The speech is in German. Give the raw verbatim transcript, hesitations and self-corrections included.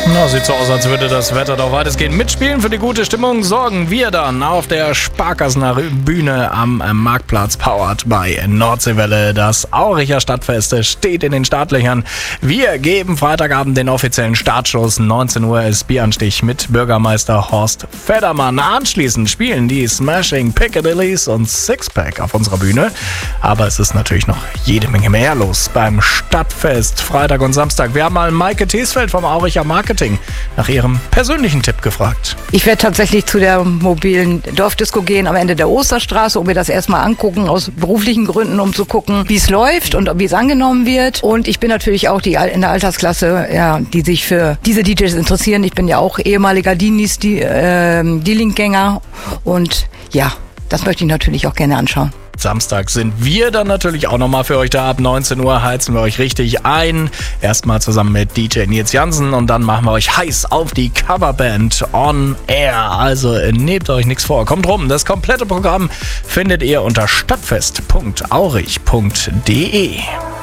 Na, sieht so aus, als würde das Wetter doch weitestgehend mitspielen. Für die gute Stimmung sorgen wir dann auf der Sparkassener Bühne am Marktplatz, powered by Nordseewelle. Das Auricher Stadtfest steht in den Startlöchern. Wir geben Freitagabend den offiziellen Startschuss. neunzehn Uhr ist Bieranstich mit Bürgermeister Horst Federmann. Anschließend spielen die Smashing Piccadillys und Sixpack auf unserer Bühne. Aber es ist natürlich noch jede Menge mehr los beim Stadtfest Freitag und Samstag. Wir haben mal Maike Thiesfeld vom Auricher Marketing nach ihrem persönlichen Tipp gefragt. Ich werde tatsächlich zu der mobilen Dorfdisco gehen am Ende der Osterstraße, um mir das erstmal angucken, aus beruflichen Gründen, um zu gucken, wie es läuft und wie es angenommen wird. Und ich bin natürlich auch die in der Altersklasse, ja, die sich für diese D Js interessieren. Ich bin ja auch ehemaliger Dinis, die, äh, D-Link-Gänger und ja, das möchte ich natürlich auch gerne anschauen. Samstag sind wir dann natürlich auch nochmal für euch da. Ab neunzehn Uhr heizen wir euch richtig ein. Erstmal zusammen mit D J Nils Jansen und dann machen wir euch heiß auf die Coverband on Air. Also nehmt euch nichts vor. Kommt rum, das komplette Programm findet ihr unter stadtfest punkt aurich punkt de.